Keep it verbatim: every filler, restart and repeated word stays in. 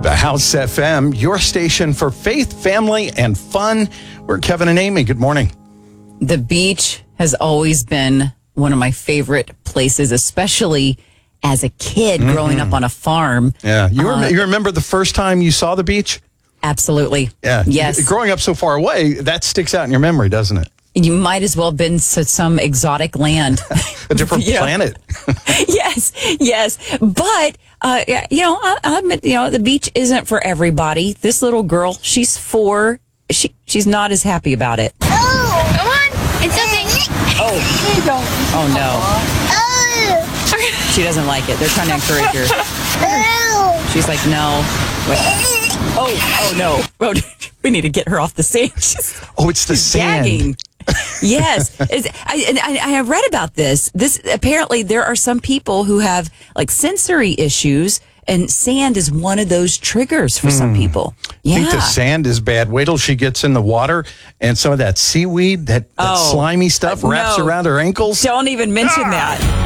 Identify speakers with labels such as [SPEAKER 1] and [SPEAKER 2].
[SPEAKER 1] The House F M, your station for faith, family, and fun. We're Kevin and Amy. Good morning.
[SPEAKER 2] The beach has always been one of my favorite places, especially as a kid mm-hmm. growing up on a farm.
[SPEAKER 1] Yeah. You,
[SPEAKER 2] uh,
[SPEAKER 1] rem- you remember the first time you saw the beach?
[SPEAKER 2] Absolutely.
[SPEAKER 1] Yeah.
[SPEAKER 2] Yes.
[SPEAKER 1] Growing up so far away, that sticks out in your memory, doesn't it?
[SPEAKER 2] You might as well have been to some exotic land.
[SPEAKER 1] A different planet.
[SPEAKER 2] Yes, yes. But, uh, you know, I, I admit, you know, the beach isn't for everybody. This little girl, she's four. She She's not as happy about it.
[SPEAKER 3] Oh, come on. It's okay.
[SPEAKER 2] Oh. Oh, no. She doesn't like it. They're trying to encourage her. She's like, no. Wait. Oh, oh, no. Oh, we need to get her off the sand. She's,
[SPEAKER 1] oh, it's the sand.
[SPEAKER 2] Gagging. Yes. It's, I, I, I have read about this. This apparently there are some people who have like sensory issues, and sand is one of those triggers for mm. some people. Yeah.
[SPEAKER 1] I think the sand is bad. Wait till she gets in the water and some of that seaweed, that, that
[SPEAKER 2] oh,
[SPEAKER 1] slimy stuff wraps
[SPEAKER 2] no.
[SPEAKER 1] around her ankles.
[SPEAKER 2] Don't even mention ah. that.